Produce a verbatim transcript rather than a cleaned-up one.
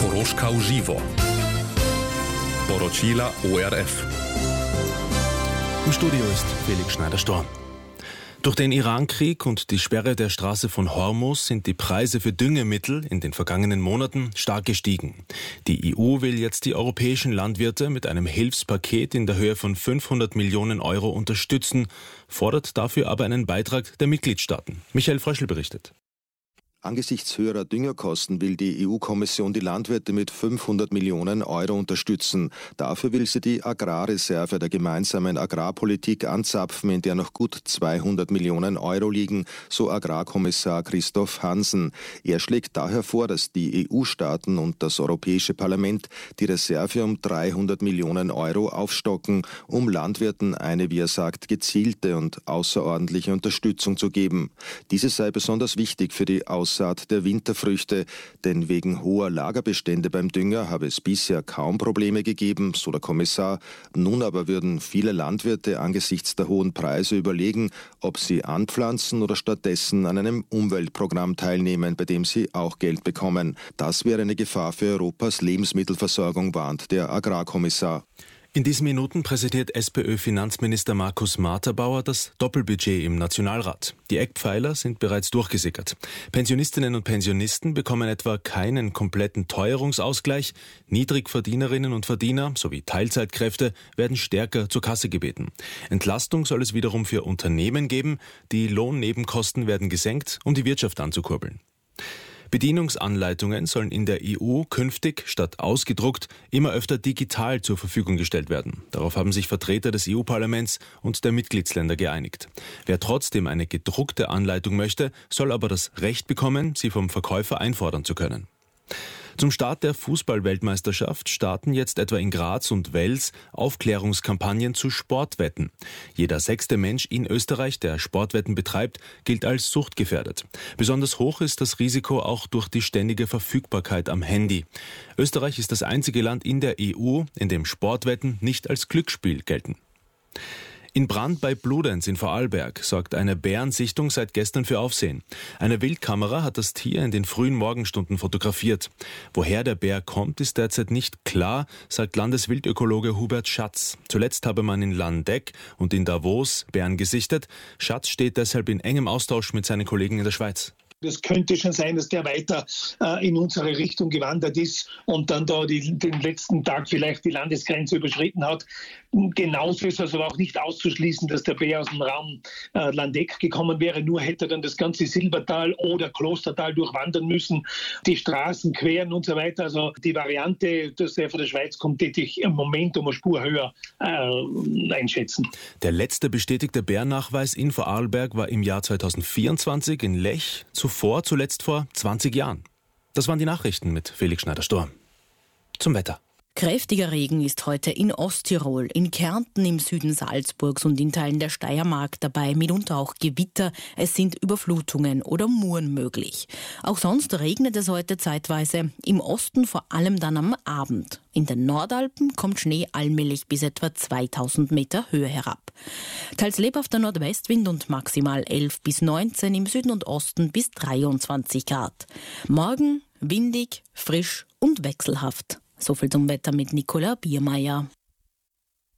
Koroška v živo. Poročila O R F. Im Studio ist Felix Schneider-Storm. Durch den Iran-Krieg und die Sperre der Straße von Hormuz sind die Preise für Düngemittel in den vergangenen Monaten stark gestiegen. Die E U will jetzt die europäischen Landwirte mit einem Hilfspaket in der Höhe von fünfhundert Millionen Euro unterstützen, fordert dafür aber einen Beitrag der Mitgliedstaaten. Michael Fröschl berichtet. Angesichts höherer Düngerkosten will die E U-Kommission die Landwirte mit fünfhundert Millionen Euro unterstützen. Dafür will sie die Agrarreserve der gemeinsamen Agrarpolitik anzapfen, in der noch gut zweihundert Millionen Euro liegen, so Agrarkommissar Christoph Hansen. Er schlägt daher vor, dass die E U-Staaten und das Europäische Parlament die Reserve um dreihundert Millionen Euro aufstocken, um Landwirten eine, wie er sagt, gezielte und außerordentliche Unterstützung zu geben. Diese sei besonders wichtig für die Aus Saat der Winterfrüchte, denn wegen hoher Lagerbestände beim Dünger habe es bisher kaum Probleme gegeben, so der Kommissar. Nun aber würden viele Landwirte angesichts der hohen Preise überlegen, ob sie anpflanzen oder stattdessen an einem Umweltprogramm teilnehmen, bei dem sie auch Geld bekommen. Das wäre eine Gefahr für Europas Lebensmittelversorgung, warnt der Agrarkommissar. In diesen Minuten präsentiert SPÖ-Finanzminister Markus Marterbauer das Doppelbudget im Nationalrat. Die Eckpfeiler sind bereits durchgesickert. Pensionistinnen und Pensionisten bekommen etwa keinen kompletten Teuerungsausgleich. Niedrigverdienerinnen und Verdiener sowie Teilzeitkräfte werden stärker zur Kasse gebeten. Entlastung soll es wiederum für Unternehmen geben. Die Lohnnebenkosten werden gesenkt, um die Wirtschaft anzukurbeln. Bedienungsanleitungen sollen in der E U künftig statt ausgedruckt immer öfter digital zur Verfügung gestellt werden. Darauf haben sich Vertreter des E U-Parlaments und der Mitgliedsländer geeinigt. Wer trotzdem eine gedruckte Anleitung möchte, soll aber das Recht bekommen, sie vom Verkäufer einfordern zu können. Zum Start der Fußball-Weltmeisterschaft starten jetzt etwa in Graz und Wels Aufklärungskampagnen zu Sportwetten. Jeder sechste Mensch in Österreich, der Sportwetten betreibt, gilt als suchtgefährdet. Besonders hoch ist das Risiko auch durch die ständige Verfügbarkeit am Handy. Österreich ist das einzige Land in der E U, in dem Sportwetten nicht als Glücksspiel gelten. In Brand bei Bludenz in Vorarlberg sorgt eine Bärensichtung seit gestern für Aufsehen. Eine Wildkamera hat das Tier in den frühen Morgenstunden fotografiert. Woher der Bär kommt, ist derzeit nicht klar, sagt Landeswildökologe Hubert Schatz. Zuletzt habe man in Landeck und in Davos Bären gesichtet. Schatz steht deshalb in engem Austausch mit seinen Kollegen in der Schweiz. Es könnte schon sein, dass der weiter äh, in unsere Richtung gewandert ist und dann da die, den letzten Tag vielleicht die Landesgrenze überschritten hat. Genauso ist also auch nicht auszuschließen, dass der Bär aus dem Raum äh, Landeck gekommen wäre. Nur hätte er dann das ganze Silbertal oder Klostertal durchwandern müssen, die Straßen queren und so weiter. Also die Variante, dass er von der Schweiz kommt, hätte ich im Moment um eine Spur höher äh, einschätzen. Der letzte bestätigte Bärnachweis in Vorarlberg war im Jahr zweitausendvierundzwanzig in Lech, zuvor zuletzt vor zwanzig Jahren. Das waren die Nachrichten mit Felix Schneider-Storm. Zum Wetter. Kräftiger Regen ist heute in Osttirol, in Kärnten, im Süden Salzburgs und in Teilen der Steiermark dabei, mitunter auch Gewitter. Es sind Überflutungen oder Muren möglich. Auch sonst regnet es heute zeitweise, im Osten vor allem dann am Abend. In den Nordalpen kommt Schnee allmählich bis etwa zweitausend Meter Höhe herab. Teils lebhafter Nordwestwind und maximal elf bis neunzehn, im Süden und Osten bis dreiundzwanzig Grad. Morgen windig, frisch und wechselhaft. So viel zum Wetter mit Nicola Biermeier.